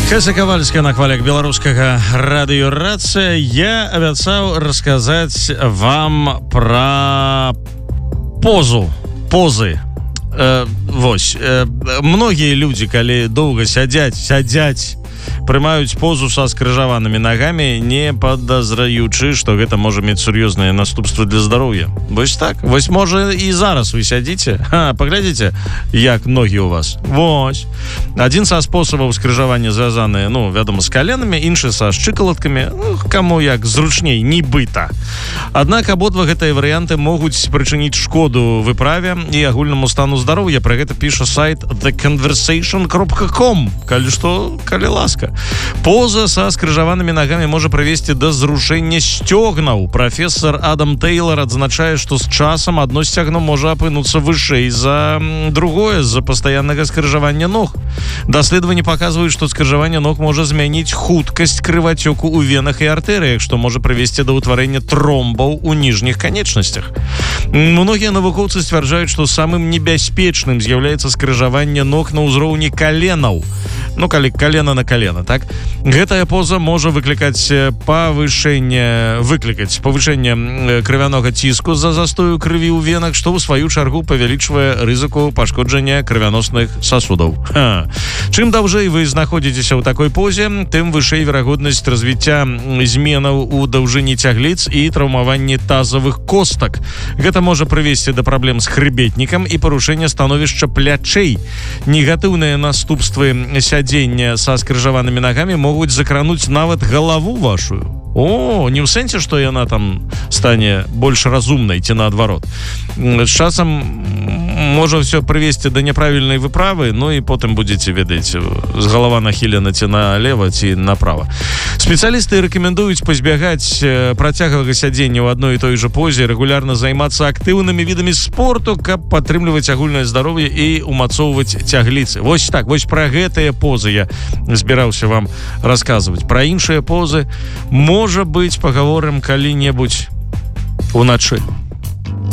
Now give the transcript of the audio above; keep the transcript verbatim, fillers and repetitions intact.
Кася Кавальская на хвалях беларускага радыёрацыя. Я абяцаў расказаць вам пра позу, позы. Э, вось, э, многія людзі, калі доўга сядзяць, сядзяць, прымаюць позу са скрыжаванымі нагамі, не падазраючы, што гэта можа мець сур'ёзныя наступствы для здароўя. Вось так. Вось можа і зараз вы сядзіце. Ха, паглядзіце, як ногі у вас. Вось. Адзін са спосабаў скрыжавання звязаны, ну, вядома, з каленамі, іншы са шчыкалаткамі, ну, каму як зручней, нібыта. Аднак абодва гэтыя варыянты могуць прычыніць шкоду выправе і агульнаму стану здароўя. Пра гэта піша сайт the conversation dot com. Калі што, калі ласка. Поза са скрыжаванымі нагамі можа прывесці да зрушэння сцёгнаў. Прафесор Адам Тэйлар адзначае, што з часам адно сцягно можа апынуцца вышэй за другое з-за пастаяннага скрыжавання ног. Даследаванні паказваюць, што скрыжаванне ног можа змяніць хуткасць крывацёку ў венах і артэрыях, што можа прывесці да ўтварэння тромбаў у ніжніх канечнасцях. Многія навукоўцы сцвярджаюць, што самым небяспечным з'яўляецца скрыжаванне ног на ўзроўні каленаў. Ну, калі калена на калена, так? Гэтая поза можа выклікаць павышэнне, выклікаць павышэнне крывянога ціску з-за застою крыві ў венах, што ў сваю чаргу павялічвае рызыку пашкоджання крывяносных сасудаў. Ха. Чым даўжэй вы знаходзіцеся ў такой позе, тым вышэй верагоднасць развіцця зменаў у даўжыні цягліц і траўмаванні тазавых костак. Гэта можа прывесці да праблем з хрыбетнікам і парушэння становішча плячэй. Негатыўныя наступствы сядзення са скрыжаванымі нагамі могуць закрануць нават галаву вашу. О, не ў сэнсе, што яна там стане больш разумнай ці наадварот. З часам можа ўсё прывесці да няправільнай выправы, ну і потым будзеце ведаць, з галава нахілена ці налева, ці направа. Спецыялісты рэкамендуюць пазбягаць працяглага сядзення ў адной і той жа позе, рэгулярна займацца актыўнымі відамі спорту, каб падтрымліваць агульнае здароўе і умацоўваць цягліцы. Вось так, вось пра гэтыя позы я збіраўся вам расказваць. Пра іншыя позы, можа быць, пагаворым калі-небудзь уначы.